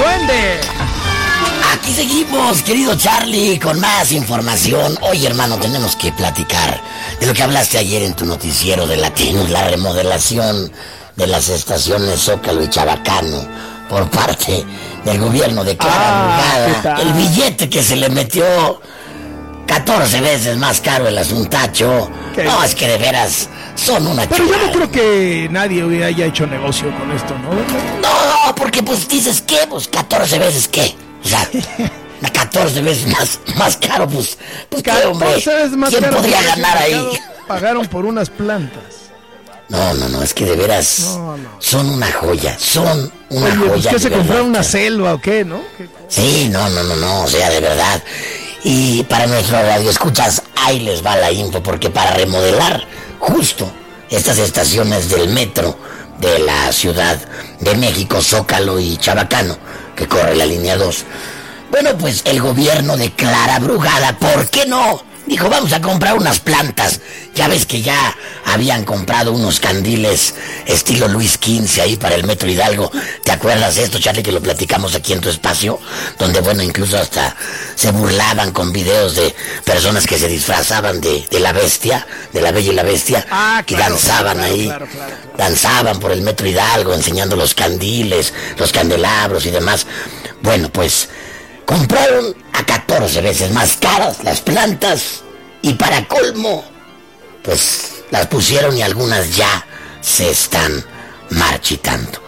duende. Aquí seguimos, querido Charlie, con más información. Oye, hermano, tenemos que platicar de lo que hablaste ayer en tu noticiero de Latinos, la remodelación de las estaciones Zócalo y Chabacano por parte del gobierno de Clara Brugada. El billete que se le metió 14 veces más caro el asuntacho. No, es que de veras son una Pero chulada. yo no creo que nadie haya hecho negocio con esto, ¿no? No, porque pues dices, ¿qué? Pues 14 veces, ¿qué? O sea, 14 veces más caro, pues ¿qué, hombre? ¿Quién podría ganar ahí? Pagaron por unas plantas. No, es que de veras son una joya, son una Oye, joya. pues ¿qué se verdad, compraron una selva o qué, no? Sí, no, o sea, de verdad. Y para nuestro radio escuchas, ahí les va la info, porque para remodelar justo estas estaciones del metro de la Ciudad de México, Zócalo y Chabacano, que corre la línea 2, bueno, pues el gobierno de Clara Brugada, ¿por qué no? Dijo, vamos a comprar unas plantas. Ya ves que ya habían comprado unos candiles estilo Luis XV ahí para el Metro Hidalgo. ¿Te acuerdas de esto, Charlie, que lo platicamos aquí en tu espacio? Donde, bueno, incluso hasta se burlaban con videos de personas que se disfrazaban de la bestia, de la Bella y la Bestia, que danzaban ahí. Claro. Danzaban por el Metro Hidalgo enseñando los candiles, los candelabros y demás. Bueno, pues compraron a 14 veces más caras las plantas y para colmo, pues las pusieron y algunas ya se están marchitando.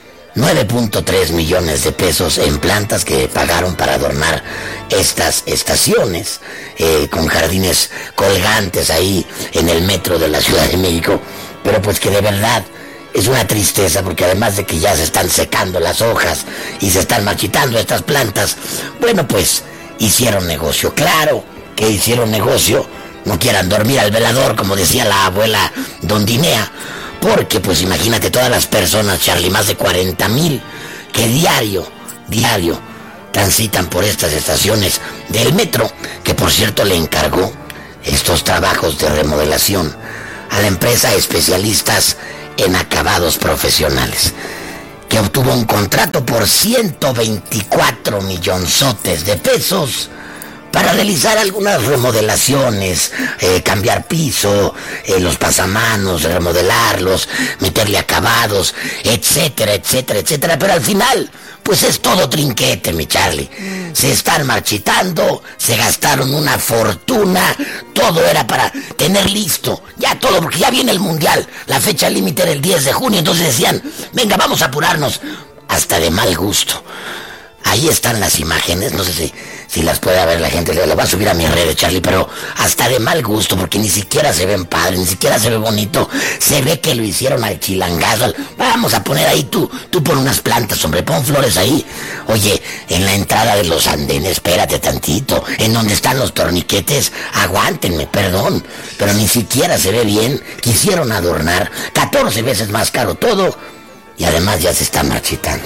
9.3 millones de pesos en plantas que pagaron para adornar estas estaciones con jardines colgantes ahí en el metro de la Ciudad de México, pero pues que de verdad es una tristeza, porque además de que ya se están secando las hojas y se están marchitando estas plantas, bueno, pues hicieron negocio. Claro que hicieron negocio, no quieran dormir al velador, como decía la abuela Don Dinea, porque pues imagínate todas las personas, Charlie, más de 40,000 que diario transitan por estas estaciones del metro, que por cierto le encargó estos trabajos de remodelación a la empresa Especialistas en Acabados Profesionales, que obtuvo un contrato por 124 millonzotes de pesos para realizar algunas remodelaciones, cambiar piso, los pasamanos, remodelarlos, meterle acabados, etcétera, pero al final, pues es todo trinquete, mi Charlie. Se están marchitando, se gastaron una fortuna, todo era para tener listo, ya todo, porque ya viene el Mundial, la fecha límite era el 10 de junio, entonces decían, venga, vamos a apurarnos, hasta de mal gusto. Ahí están las imágenes, no sé si las puede ver la gente, lo va a subir a mis redes, Charlie, pero hasta de mal gusto, porque ni siquiera se ven padres, ni siquiera se ve bonito, se ve que lo hicieron al chilangazo. Vamos a poner ahí, tú pon unas plantas, hombre, pon flores ahí. Oye, en la entrada de los andenes, espérate tantito, en donde están los torniquetes, aguántenme, perdón, pero ni siquiera se ve bien. Quisieron adornar, 14 veces más caro todo, y además ya se está marchitando.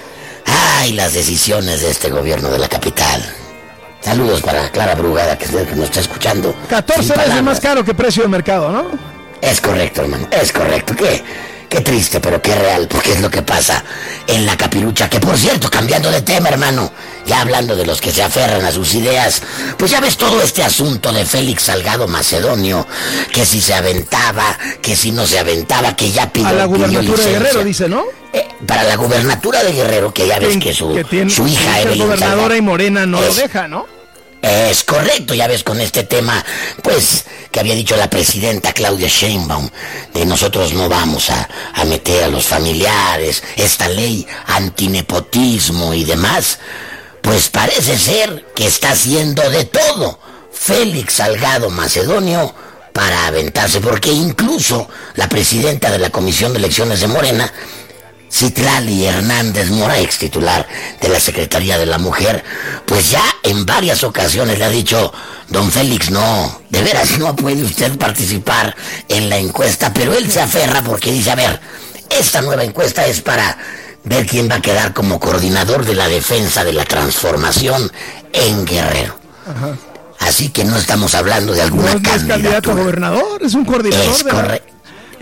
Ay, las decisiones de este gobierno de la capital. Saludos para Clara Brugada, que nos está escuchando. 14 veces más caro que precio de mercado, ¿no? Es correcto, hermano, es correcto. Qué triste, pero qué real, porque es lo que pasa en la capirucha. Que por cierto, cambiando de tema, hermano, ya hablando de los que se aferran a sus ideas, pues ya ves todo este asunto de Félix Salgado Macedonio, que si se aventaba, que si no se aventaba, que ya pidió, a la gubernatura de Guerrero, dice, ¿no? Para la gubernatura de Guerrero, que ya ves que su hija Evelyn gobernadora Salgado, y Morena no lo deja, ¿no? Es correcto, ya ves con este tema, pues, que había dicho la presidenta Claudia Sheinbaum, de nosotros no vamos a meter a los familiares, esta ley antinepotismo y demás, pues parece ser que está haciendo de todo Félix Salgado Macedonio para aventarse, porque incluso la presidenta de la Comisión de Elecciones de Morena, Citlali Hernández Mora, ex titular de la Secretaría de la Mujer, pues ya en varias ocasiones le ha dicho, don Félix, no, de veras no puede usted participar en la encuesta, pero él se aferra porque dice, a ver, esta nueva encuesta es para ver quién va a quedar como coordinador de la defensa de la transformación en Guerrero. Ajá. Así que no estamos hablando de alguna candidatura. ¿No es candidato a gobernador? ¿Es un coordinador? Es correcto.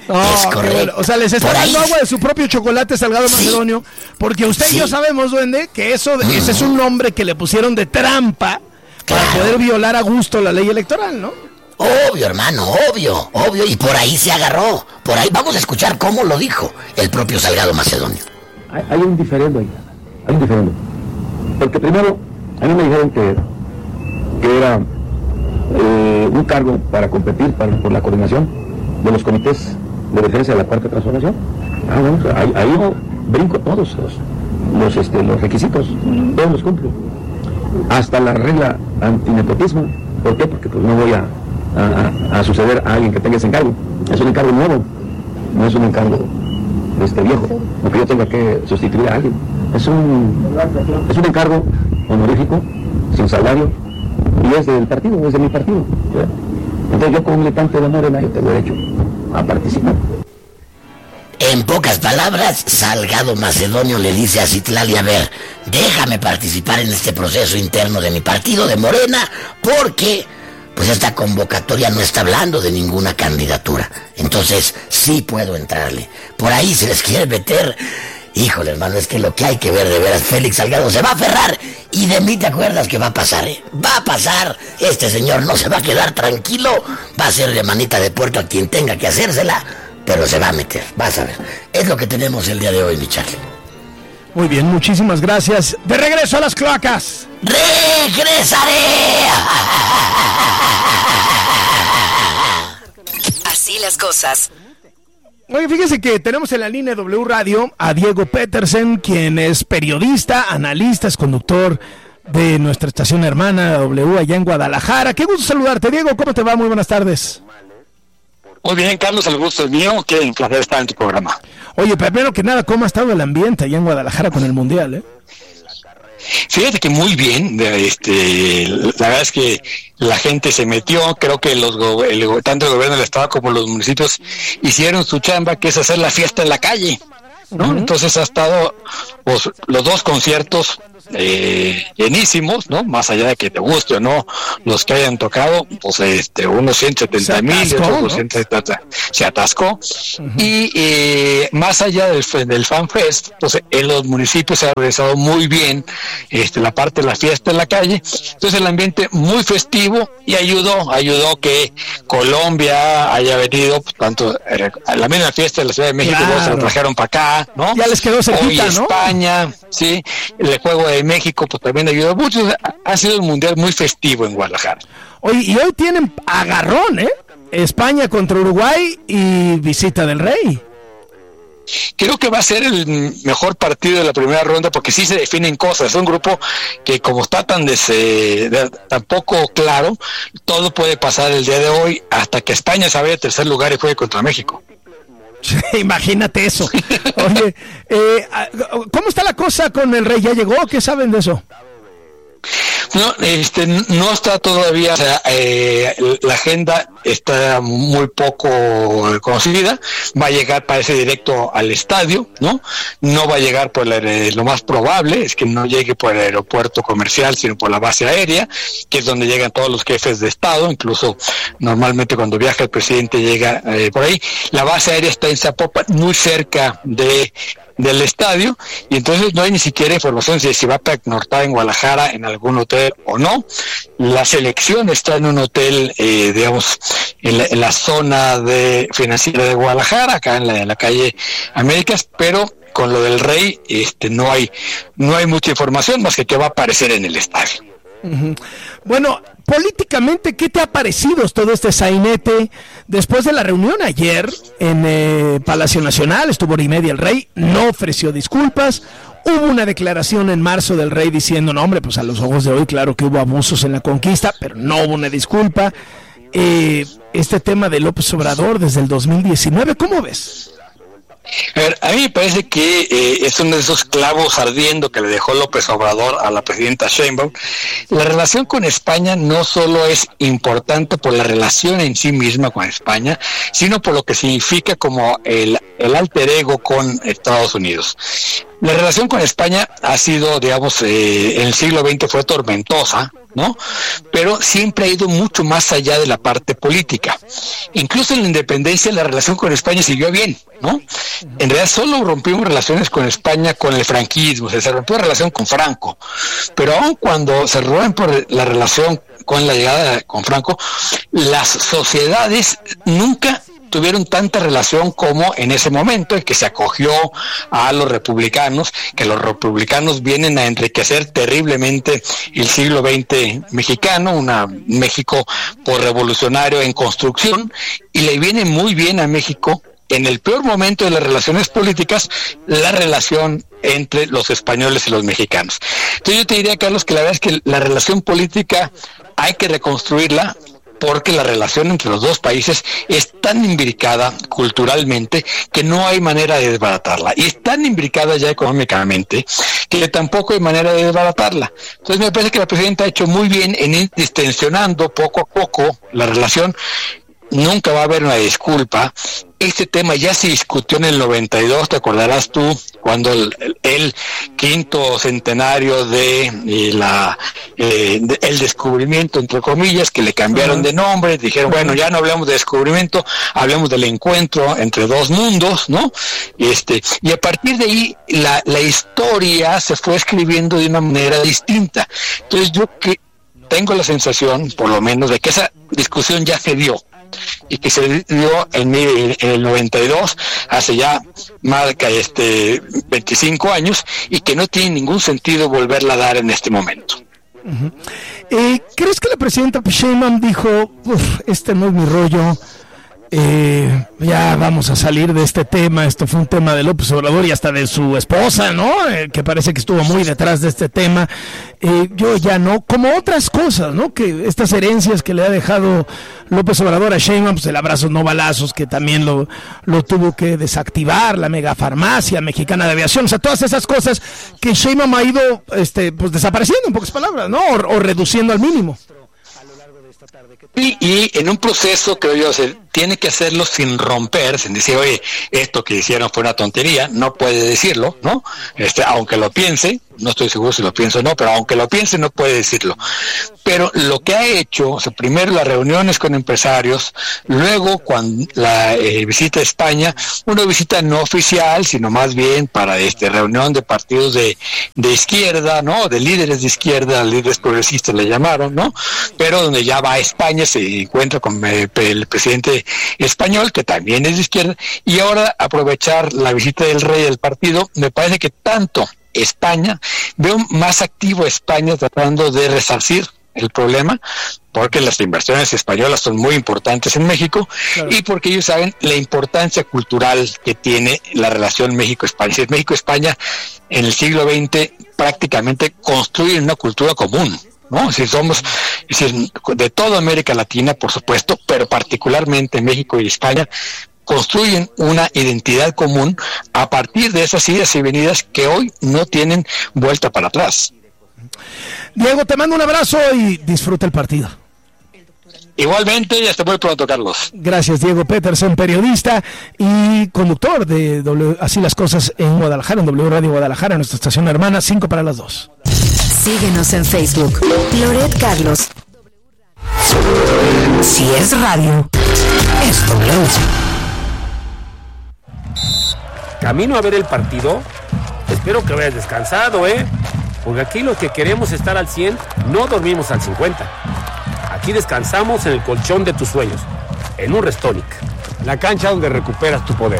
Es correcto. Bueno. O sea, les está Por dando ahí. agua de su propio chocolate Salgado Macedonio, porque usted y yo sabemos, duende, que ese es un nombre que le pusieron de trampa para Claro. poder violar a gusto la ley electoral, ¿no? Obvio, hermano, obvio, y por ahí se agarró. Por ahí vamos a escuchar cómo lo dijo el propio Salgado Macedonio. Hay un diferendo ahí, hay un diferendo. Porque primero, a mí me dijeron que era un cargo para competir por la coordinación de los comités de defensa de la cuarta transformación. Bueno, ahí yo brinco todos los requisitos, todos los cumplo. Hasta la regla antinepotismo. ¿Por qué? Porque pues no voy a suceder a alguien que tenga ese encargo. Es un encargo nuevo, no es un encargo viejo, aunque yo tenga que sustituir a alguien. Es un encargo honorífico, sin salario, y es del partido, es de mi partido. ¿Verdad? Entonces yo como militante de Morena yo tengo derecho a participar. En pocas palabras, Salgado Macedonio le dice a Citlali, a ver, déjame participar en este proceso interno de mi partido, de Morena, porque pues esta convocatoria no está hablando de ninguna candidatura. Entonces, sí puedo entrarle. Por ahí se les quiere meter. Híjole, hermano, es que lo que hay que ver de veras, Félix Salgado se va a aferrar. Y de mí te acuerdas que va a pasar, ¿eh? Va a pasar. Este señor no se va a quedar tranquilo. Va a ser de manita de puerto a quien tenga que hacérsela. Pero se va a meter, vas a ver. Es lo que tenemos el día de hoy, mi Charlie. Muy bien, muchísimas gracias. De regreso a las cloacas. ¡Regresaré! Así las cosas. Oye, fíjese que tenemos en la línea W Radio a Diego Petersen, quien es periodista, analista, es conductor de nuestra estación hermana W allá en Guadalajara. Qué gusto saludarte, Diego. ¿Cómo te va? Muy buenas tardes. Muy bien, Carlos, el gusto es mío. Qué placer estar en tu programa. Oye, primero que nada, ¿cómo ha estado el ambiente allá en Guadalajara con el Mundial, Fíjate que muy bien, la verdad es que la gente se metió, creo que tanto el gobierno del estado como los municipios hicieron su chamba, que es hacer la fiesta en la calle, ¿no? Uh-huh. Entonces ha estado pues, los dos conciertos llenísimos, ¿no? Más allá de que te guste o no los que hayan tocado, pues unos 170,000 y otros 270 se atascó. Uh-huh. Y más allá del FanFest, pues en los municipios se ha realizado muy bien la parte de la fiesta en la calle. Entonces el ambiente muy festivo y ayudó que Colombia haya venido, pues, tanto a la misma fiesta de la Ciudad de México, claro, se la trajeron para acá, ¿no? Ya les quedó cerquita, hoy España, ¿no? Sí, el juego de México pues también ayudó mucho. Ha sido un mundial muy festivo en Guadalajara. Oye, y hoy tienen agarrón, España contra Uruguay y visita del Rey. Creo que va a ser el mejor partido de la primera ronda porque sí se definen cosas. Es un grupo que como está tan poco claro, todo puede pasar el día de hoy hasta que España se vaya de tercer lugar y juegue contra México. Imagínate eso. Oye, ¿cómo está la cosa con el Rey? ¿Ya llegó? ¿Qué saben de eso? No, no está todavía, o sea, la agenda está muy poco conocida. Va a llegar, parece, directo al estadio, ¿no? No va a llegar por lo más probable es que no llegue por el aeropuerto comercial, sino por la base aérea, que es donde llegan todos los jefes de estado. Incluso normalmente cuando viaja el presidente llega por ahí. La base aérea está en Zapopan, muy cerca del estadio, y entonces no hay ni siquiera información si va a pernoctar en Guadalajara en algún hotel o no. La selección está en un hotel, digamos, en la zona financiera de Guadalajara, acá en la calle Américas, pero con lo del Rey no hay mucha información más que va a aparecer en el estadio. Uh-huh. Bueno, políticamente, ¿qué te ha parecido todo este sainete después de la reunión ayer en Palacio Nacional? Estuvo hora y media el Rey, no ofreció disculpas. Hubo una declaración en marzo del Rey diciendo, no hombre, pues a los ojos de hoy claro que hubo abusos en la conquista, pero no hubo una disculpa. Este tema de López Obrador desde el 2019, ¿cómo ves? A ver, a mí me parece que es uno de esos clavos ardiendo que le dejó López Obrador a la presidenta Sheinbaum. La relación con España no solo es importante por la relación en sí misma con España, sino por lo que significa como el alter ego con Estados Unidos. La relación con España ha sido, digamos, en el siglo XX fue tormentosa, ¿no? Pero siempre ha ido mucho más allá de la parte política. Incluso en la independencia la relación con España siguió bien, ¿no? En realidad solo rompimos relaciones con España con el franquismo, o sea, se rompió la relación con Franco. Pero aun cuando se rompe la relación con la llegada con Franco, las sociedades nunca tuvieron tanta relación como en ese momento en que se acogió a los republicanos, que los republicanos vienen a enriquecer terriblemente el siglo XX mexicano, un México revolucionario en construcción, y le viene muy bien a México en el peor momento de las relaciones políticas, la relación entre los españoles y los mexicanos. Entonces yo te diría, Carlos, que la verdad es que la relación política hay que reconstruirla, porque la relación entre los dos países es tan imbricada culturalmente que no hay manera de desbaratarla, y es tan imbricada ya económicamente que tampoco hay manera de desbaratarla. Entonces me parece que la presidenta ha hecho muy bien en ir distensionando poco a poco la relación. Nunca va a haber una disculpa. Este tema ya se discutió en el 92, te acordarás tú, cuando el quinto centenario de el descubrimiento, entre comillas, que le cambiaron de nombre, dijeron, bueno, ya no hablamos de descubrimiento, hablemos del encuentro entre dos mundos, ¿no? Y a partir de ahí la historia se fue escribiendo de una manera distinta. Entonces yo que tengo la sensación, por lo menos, de que esa discusión ya se dio, y que se dio en el 92, hace ya más de 25 años, y que no tiene ningún sentido volverla a dar en este momento. Uh-huh. ¿Crees que la presidenta Sheinbaum dijo, este no es mi rollo, ya vamos a salir de este tema, esto fue un tema de López Obrador y hsta de su esposa, ¿no? Que parece que estuvo muy detrás de este tema, yo ya no, como otras cosas, ¿no? Que estas herencias que le ha dejado López Obrador a Sheinbaum, pues el abrazos no balazos, que también lo tuvo que desactivar, la megafarmacia mexicana de aviación, o sea, todas esas cosas que Sheinbaum ha ido pues desapareciendo, en pocas palabras, ¿no? O reduciendo al mínimo. Y en un proceso, creo yo, tiene que hacerlo sin romper, sin decir, oye, esto que hicieron fue una tontería, no puede decirlo, ¿no? Aunque lo piense, no estoy seguro si lo pienso o no, pero aunque lo piense no puede decirlo. Pero lo que ha hecho, o sea, primero las reuniones con empresarios, luego cuando la visita a España, una visita no oficial, sino más bien para reunión de partidos de izquierda, ¿no? De líderes de izquierda, líderes progresistas le llamaron, ¿no? Pero donde ya va a España, se encuentra con el presidente español, que también es de izquierda, y ahora aprovechar la visita del rey del partido. Me parece que tanto España, veo más activo a España tratando de resarcir el problema, porque las inversiones españolas son muy importantes en México, claro, y porque ellos saben la importancia cultural que tiene la relación México-España. Si México-España en el siglo XX prácticamente construyen una cultura común, ¿no? Si somos de toda América Latina, por supuesto, pero particularmente México y España construyen una identidad común a partir de esas idas y venidas que hoy no tienen vuelta para atrás. Diego, te mando un abrazo y disfruta el partido. Igualmente, y hasta muy pronto, Carlos. Gracias, Diego Peterson, periodista y conductor de Así las Cosas en Guadalajara, en W Radio Guadalajara, nuestra estación hermana, 5 para las 2. Síguenos en Facebook, Loret Carlos. Si es radio, es W. Camino a ver el partido. Espero que vayas descansado, porque aquí los que queremos estar al 100 no dormimos al 50. Aquí descansamos en el colchón de tus sueños, en un Restonic, la cancha donde recuperas tu poder.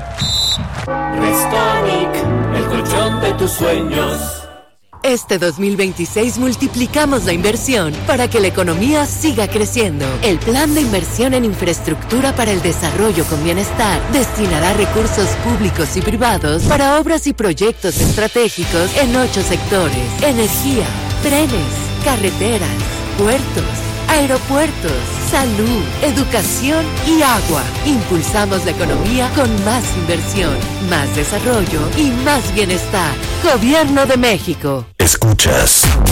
Restonic, el colchón de tus sueños. Este 2026 multiplicamos la inversión para que la economía siga creciendo. El Plan de Inversión en Infraestructura para el Desarrollo con Bienestar destinará recursos públicos y privados para obras y proyectos estratégicos en 8 sectores: energía, trenes, carreteras, puertos, aeropuertos, salud, educación y agua. Impulsamos la economía con más inversión, más desarrollo y más bienestar. Gobierno de México. Escuchas